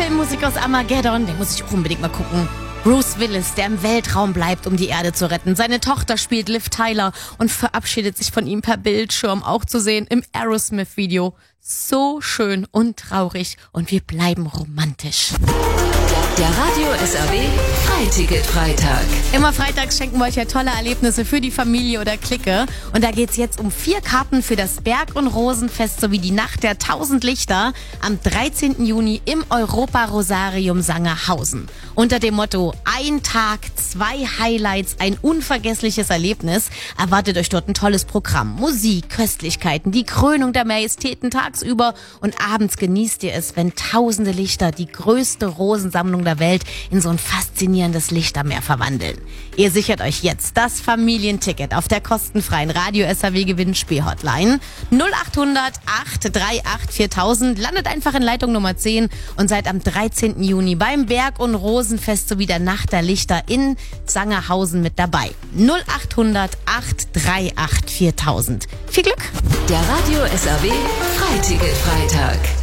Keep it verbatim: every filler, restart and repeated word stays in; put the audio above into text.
Filmmusik aus Armageddon, den muss ich auch unbedingt mal gucken. Bruce Willis, der im Weltraum bleibt, um die Erde zu retten. Seine Tochter spielt Liv Tyler und verabschiedet sich von ihm per Bildschirm, auch zu sehen im Aerosmith-Video. So schön und traurig und wir bleiben romantisch. Der Radio S R W Freiticket-Freitag. Immer freitags schenken wir euch ja tolle Erlebnisse für die Familie oder Clique. Und da geht's jetzt um vier Karten für das Berg- und Rosenfest sowie die Nacht der tausend Lichter am dreizehnten Juni im Europa-Rosarium Sangerhausen. Unter dem Motto Ein Tag, zwei Highlights, ein unvergessliches Erlebnis erwartet euch dort ein tolles Programm. Musik, Köstlichkeiten, die Krönung der Majestäten tagsüber und abends genießt ihr es, wenn tausende Lichter die größte Rosensammlung der Welt in so ein faszinierendes Lichtermeer verwandeln. Ihr sichert euch jetzt das Familienticket auf der kostenfreien Radio S R W Gewinnspiel-Hotline null acht hundert acht drei acht viertausend. Landet einfach in Leitung Nummer zehn und seid am dreizehnten Juni beim Berg- und Rosenfest sowie der Nacht der Lichter in Sangerhausen mit dabei. null acht hundert acht drei acht viertausend. Viel Glück! Der Radio S R W Freiticket-Freitag.